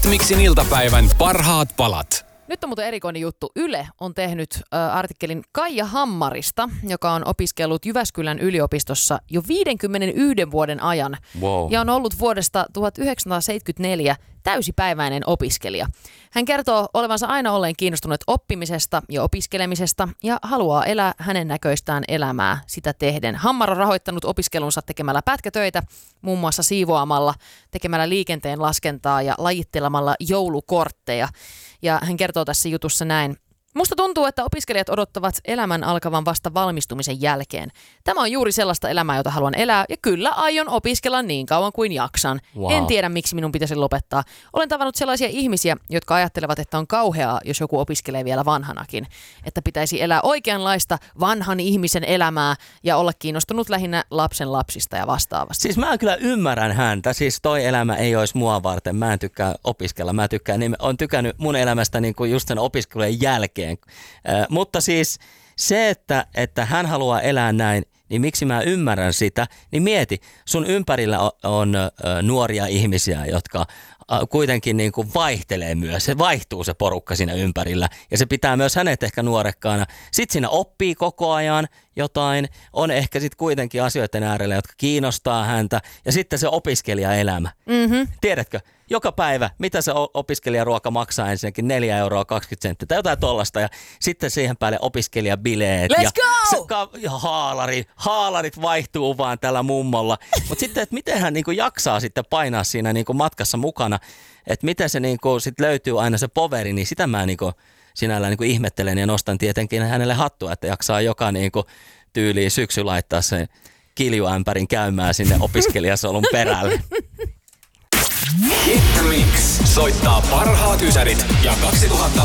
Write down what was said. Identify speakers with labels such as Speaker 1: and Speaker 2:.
Speaker 1: Miksin iltapäivän parhaat palat.
Speaker 2: Nyt on muuten erikoinen juttu. Yle on tehnyt artikkelin Kaija Hammarista, joka on opiskellut Jyväskylän yliopistossa jo 51 vuoden ajan.
Speaker 3: Wow.
Speaker 2: Ja on ollut vuodesta 1974 täysipäiväinen opiskelija. Hän kertoo olevansa aina olleen kiinnostunut oppimisesta ja opiskelemisesta ja haluaa elää hänen näköistään elämää sitä tehden. Hammar on rahoittanut opiskelunsa tekemällä pätkätöitä, muun muassa siivoamalla, tekemällä liikenteen laskentaa ja lajittelemalla joulukortteja. Ja hän kertoo tässä jutussa näin. Musta tuntuu, että opiskelijat odottavat elämän alkavan vasta valmistumisen jälkeen. Tämä on juuri sellaista elämää, jota haluan elää ja kyllä aion opiskella niin kauan kuin jaksan.
Speaker 3: Wow.
Speaker 2: En tiedä, miksi minun pitäisi lopettaa. Olen tavannut sellaisia ihmisiä, jotka ajattelevat, että on kauheaa, jos joku opiskelee vielä vanhanakin. Että pitäisi elää oikeanlaista vanhan ihmisen elämää ja olla kiinnostunut lähinnä lapsen lapsista ja vastaavasta.
Speaker 3: Siis mä kyllä ymmärrän häntä. Siis toi elämä ei olisi mua varten. Mä en tykkää opiskella. Olen tykännyt mun elämästä niin kuin just sen opiskelujen jälkeen. Mutta siis se, että hän haluaa elää näin, niin miksi mä ymmärrän sitä, niin mieti, sun ympärillä on nuoria ihmisiä, jotka kuitenkin niin kuin vaihtelee myös. Se vaihtuu se porukka siinä ympärillä ja se pitää myös hänet ehkä nuorekkaana. Sitten siinä oppii koko ajan jotain, on ehkä sitten kuitenkin asioiden äärellä, jotka kiinnostaa häntä ja sitten se opiskelijaelämä. Mm-hmm. Tiedätkö? Joka päivä, mitä se opiskelijaruoka maksaa ensinnäkin 4,20 € tai jotain tollasta ja sitten siihen päälle opiskelijabileet.
Speaker 2: Let's go!
Speaker 3: Ja haalarit vaihtuu vaan tällä mummolla. Mutta sitten, että miten hän niinku jaksaa sitten painaa siinä niinku matkassa mukana, että miten se niinku sit löytyy aina se poveri, niin sitä mä niinku sinällään niinku ihmettelen ja nostan tietenkin hänelle hattua, että jaksaa joka niinku tyyliin syksy laittaa sen kiljuämpärin käymään sinne opiskelijasolun perälle.
Speaker 1: Hit Mix soittaa parhaat ysärit ja 2000